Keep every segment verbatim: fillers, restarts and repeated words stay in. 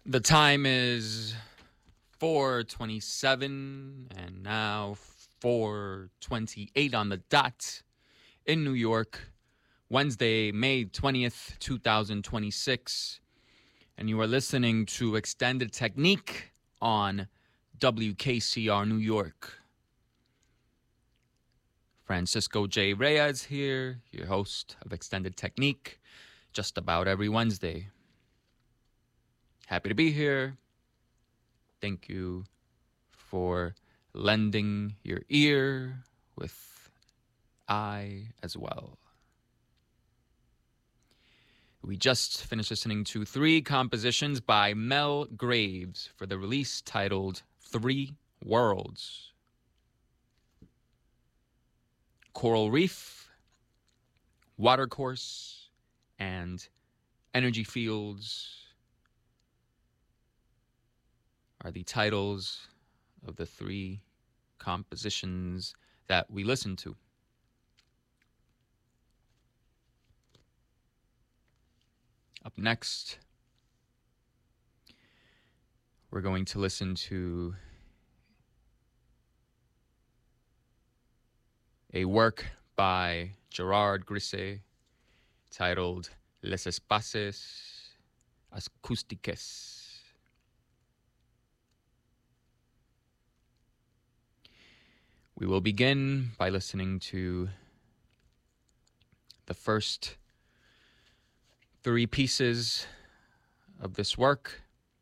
The time is four twenty-seven and now four twenty-eight on the dot in New York, Wednesday, May twentieth, twenty twenty-six. And you are listening to Extended Technique on W K C R New York. Francisco J. Reyes here, your host of Extended Technique, just about every Wednesday. Happy to be here. Thank you for lending your ear with I as well. We just finished listening to three compositions by Mel Graves for the release titled Three Worlds. Coral Reef, Watercourse, and Energy Fields are the titles of the three compositions that we listened to. Up next, we're going to listen to a work by Gerard Grisset titled Les Espaces Acoustiques. We will begin by listening to the first three pieces of this work.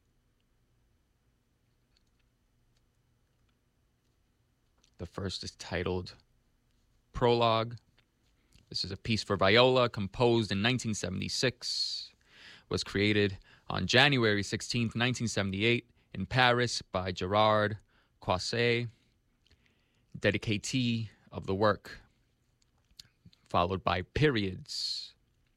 The first is titled Prologue. This is a piece for viola composed in nineteen seventy-six. Was created on January sixteenth, nineteen seventy-eight in Paris by Gerard Croiset, dedicatee of the work, followed by Periods.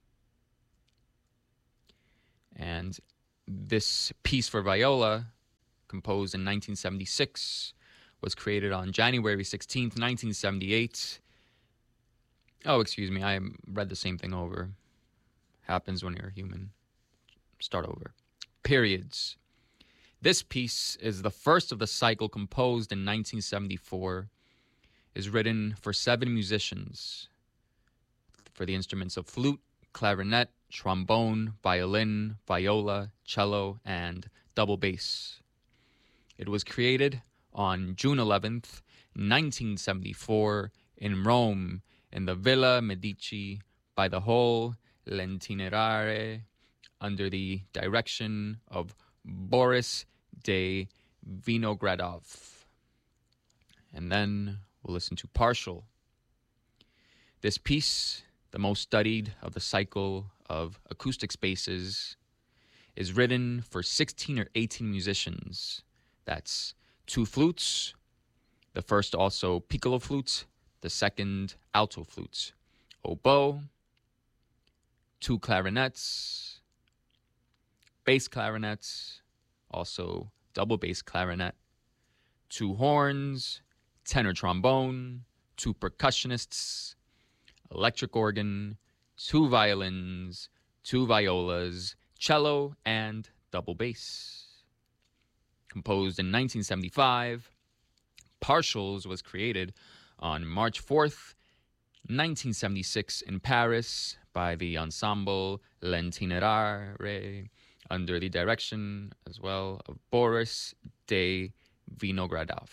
And this piece for viola, composed in nineteen seventy-six, was created on January sixteenth, nineteen seventy-eight. Oh, excuse me, I read the same thing over. Happens when you're human. Start over. Periods. This piece is the first of the cycle, composed in nineteen seventy-four. Is written for seven musicians for the instruments of flute, clarinet, trombone, violin, viola, cello, and double bass. It was created on June eleventh, nineteen seventy-four in Rome in the Villa Medici by the whole L'Itinerare under the direction of Boris de Vinogradov. And then we'll listen to Partial. This piece, the most studied of the cycle of acoustic spaces, is written for sixteen or eighteen musicians. That's two flutes, the first also piccolo flutes, the second alto flutes, oboe, two clarinets, bass clarinets, also double bass clarinet, two horns, tenor trombone, two percussionists, electric organ, two violins, two violas, cello, and double bass. Composed in nineteen seventy-five, Partials was created on March fourth, nineteen seventy-six in Paris by the ensemble L'Itinerare under the direction as well of Boris de Vinogradov.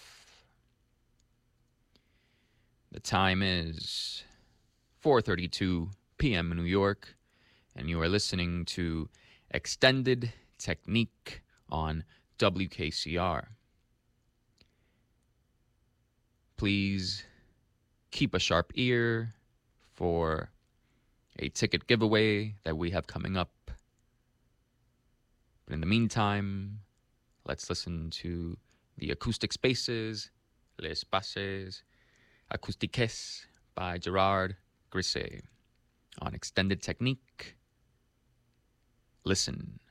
The time is four thirty-two p.m. in New York, and you are listening to Extended Technique on W K C R. Please keep a sharp ear for a ticket giveaway that we have coming up. But in the meantime, let's listen to the acoustic spaces, Les Espaces Acoustiques by Gerard Grisset on Extended Technique. Listen.